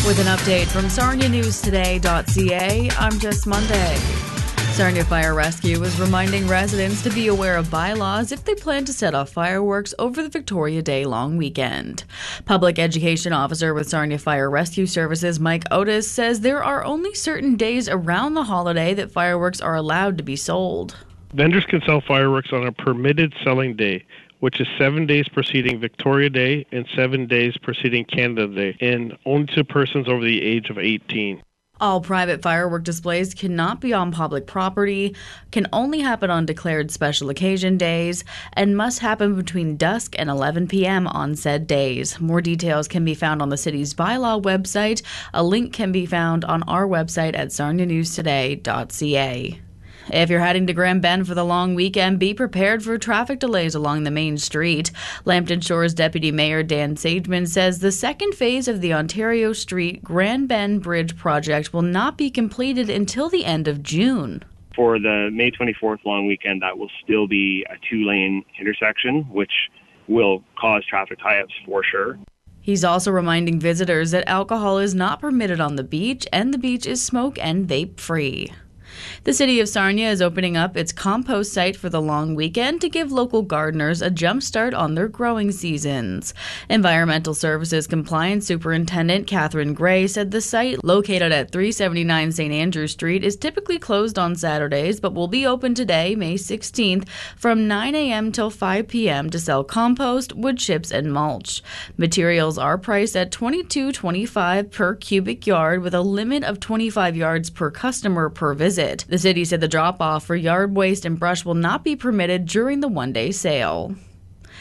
With an update from SarniaNewsToday.ca, I'm Jess Monday. Sarnia Fire Rescue is reminding residents to be aware of bylaws if they plan to set off fireworks over the Victoria Day long weekend. Public Education Officer with Sarnia Fire Rescue Services, Mike Otis, says there are only certain days around the holiday that fireworks are allowed to be sold. Vendors can sell fireworks on a permitted selling day, which is 7 days preceding Victoria Day and 7 days preceding Canada Day, and only to persons over the age of 18. All private firework displays cannot be on public property, can only happen on declared special occasion days, and must happen between dusk and 11 p.m. on said days. More details can be found on the city's bylaw website. A link can be found on our website at sarnianewstoday.ca. If you're heading to Grand Bend for the long weekend, be prepared for traffic delays along the main street. Lambton Shores Deputy Mayor Dan Sageman says the second phase of the Ontario Street Grand Bend Bridge project will not be completed until the end of June. For the May 24th long weekend, that will still be a 2-lane intersection, which will cause traffic tie-ups for sure. He's also reminding visitors that alcohol is not permitted on the beach, and the beach is smoke and vape free. The City of Sarnia is opening up its compost site for the long weekend to give local gardeners a jump start on their growing seasons. Environmental Services Compliance Superintendent Catherine Gray said the site, located at 379 St. Andrew Street, is typically closed on Saturdays but will be open today, May 16th, from 9 a.m. till 5 p.m. to sell compost, wood chips, and mulch. Materials are priced at $22.25 per cubic yard with a limit of 25 yards per customer per visit. The city said the drop-off for yard waste and brush will not be permitted during the one-day sale.